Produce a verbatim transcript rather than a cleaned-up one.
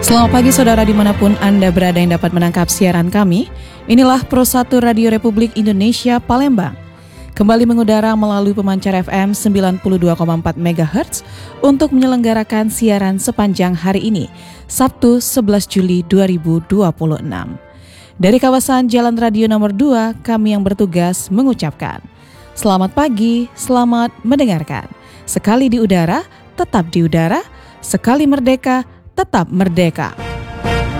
Selamat pagi saudara dimanapun Anda berada yang dapat menangkap siaran kami. Inilah Pro satu Radio Republik Indonesia Palembang. Kembali mengudara melalui pemancar F M sembilan puluh dua koma empat megahertz untuk menyelenggarakan siaran sepanjang hari ini, Sabtu sebelas Juli dua ribu dua puluh enam. Dari kawasan Jalan Radio nomor dua, kami yang bertugas mengucapkan selamat pagi, selamat mendengarkan. Sekali di udara, tetap di udara. Sekali merdeka, tetap merdeka.